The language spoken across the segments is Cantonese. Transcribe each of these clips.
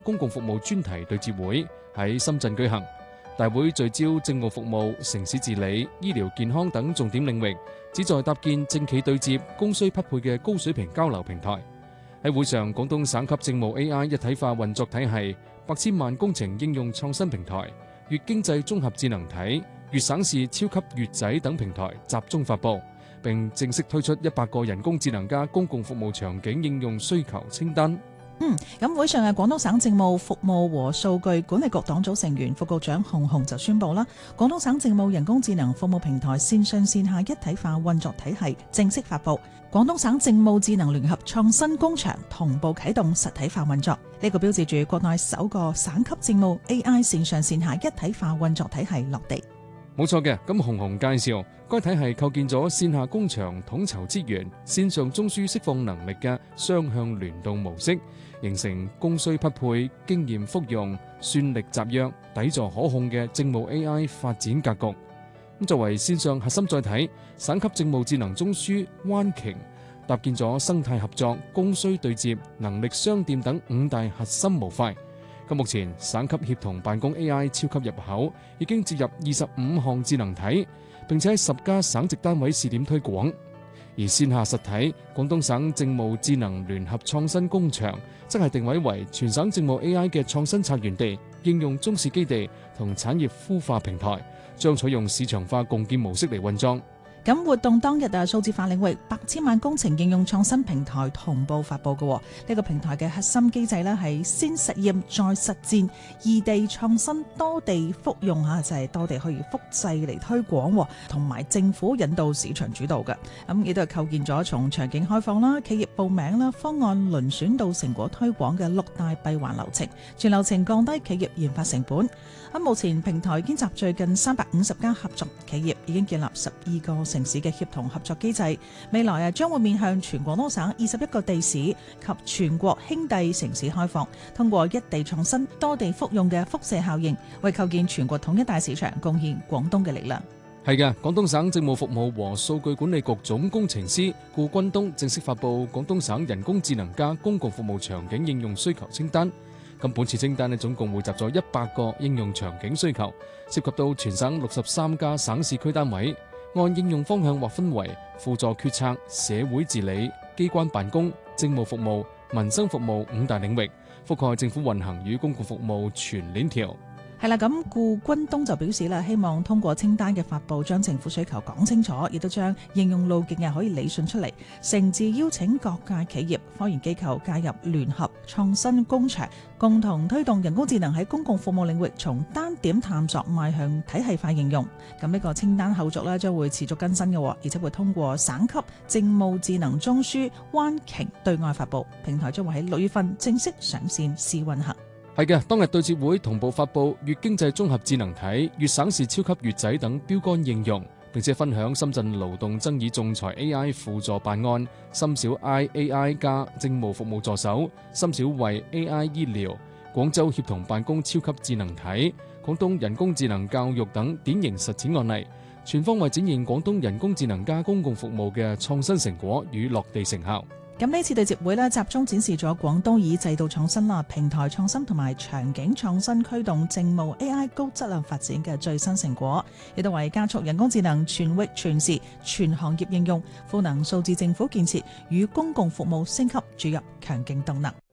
公共服務專題對接會喺深圳舉行。大會聚焦政務服務、城市治理、醫療健康等重點領域，旨在搭建政企對接、供需匹配嘅高水平交流平台。喺會上，廣東省級政務 AI 一體化運作體系、8,000萬工程應用創新平台、粵經濟綜合智能體、粵省市超級粵仔等平台集中發布，並正式推出100個人工智能加公共服務場景應用需求清單。 咁會上嘅廣東省政務服務和數據管理局黨組成員副局長洪洪就宣布啦，廣東省政務人工智能服務平台線上線下一體化運作體系正式發布，廣東省政務智能聯合創新工場同步啟動實體化運作，呢個標誌住國內首個省級政務 AI 線上線下一體化運作體系落地。 冇錯嘅，咁洪洪介紹，該體系構建咗線下工場統籌資源、線上中樞釋放能力嘅雙向聯動模式，形成供需匹配、經驗複用、算力集約、底座可控嘅政務 AI 發展格局。咁作為線上核心載體，省級政務智能中樞灣鯨搭建咗生態合作、供需對接、能力雙店等5大核心模塊。咁目前省級協同辦公 AI 超級入口已經接入25項智能體，並且喺10家省直單位試點推廣。而線下實體廣東省政務智能聯合創新工場，則係定位為全省政務 AI 嘅創新策源地、應用中試基地同產業孵化平台，將採用市場化共建模式嚟運作。 咁活動當日數字化領域8,000萬工程應用創新平台同步發布嘅，呢個平台嘅核心機制呢係先實驗再實戰，異地創新多地複用就係多地可以複製嚟推廣，同埋政府引導市場主導嘅。咁亦都係構建咗從場景開放啦、企業報名啦、方案遴選到成果推廣嘅6大閉環流程，全流程降低企業研發成本。咁目前平台已經集聚近350家合作企業，已經建立12個城市嘅協同合作機制。未來將會面向全廣東省21個地市及全國兄弟城市開放，通過一地創新、多地複用嘅輻射效應，為構建全國統一大市場貢獻廣東嘅力量。 係嘅，廣東省政務服務和數據管理局總工程師顧軍東正式發布廣東省人工智能加公共服務場景應用需求清單。咁本次清單總共匯集咗100個應用場景需求，涉及到全省63家省市區單位，按應用方向劃分為輔助決策、社會治理、機關辦公、政務服務、民生服務5大領域，覆蓋政府運行與公共服務全鏈條。 係啦，咁顧軍東就表示啦，希望通過清單嘅發布，將政府需求講清楚，亦都將應用路徑可以理順出嚟，誠摯邀請各界企業、科研機構介入聯合創新工場，共同推動人工智能喺公共服務領域從單點探索邁向體系化應用。咁呢個清單後續呢將會持續更新嘅，而且會通過省級政務智能中樞灣鯨對外發布，平台將會喺6月份正式上線試運行。 係嘅，當日對接會同步發布粵經濟綜合智能體、粵省市超級粵仔等標杆應用，並且分享深圳勞動爭議仲裁 AI 輔助辦案、深小 AI 加政務服務助手、深小慧 AI 醫療、廣州協同辦公超級智能體、廣東人工智能教育等典型實踐案例，全方位展現廣東人工智能加公共服務嘅創新成果與落地成效。 咁呢次對接會集中展示咗廣東以制度創新啦、平台創新同埋場景創新驅動政務 AI 高質量發展嘅最新成果，亦都為加速人工智能全域全時全行業應用、賦能數字政府建設與公共服務升級注入強勁動能。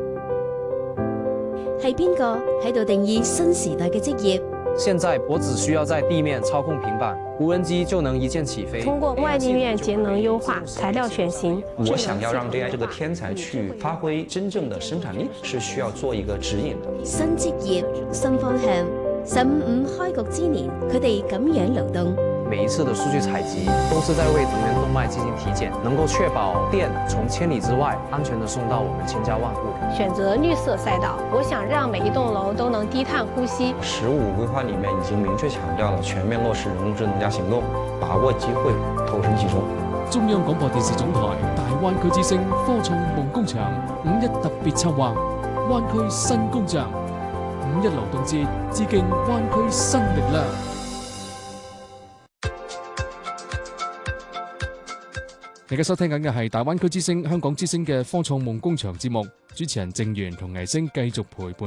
係邊個喺度定義新時代嘅職業？ 現在我只需要在地面操控平板，無人機就能一鍵起飛。 通過外力面節能優化、材料選型， 我想要讓 AI 這個天才去發揮真正的生產力，是需要做一個指引的。 新職業、新方向。15開局之年，佢哋咁樣流動。 每一次的數據採集都是在為能源動脈進行體檢，能夠確保電從千里之外安全地送到我們千家萬戶。 選擇綠色賽道，我想讓每一棟樓都能低碳呼吸。 15規劃裡面已經明確強調了全面落實人工智能加行動，把握機會，投身其中。 中央廣播電視總台大灣區之聲科創夢工場5.1特別策劃灣區新工匠5.1勞動節，致敬灣區新力量。 你而家收聽緊嘅係大灣區之聲、香港之聲嘅科創夢工場節目，主持人鄭源同藝星繼續陪伴